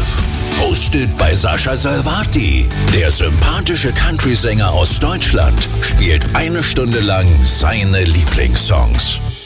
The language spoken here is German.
12. Hosted bei Sascha Salvati. Der sympathische Country-Sänger aus Deutschland spielt 1 Stunde lang seine Lieblingssongs.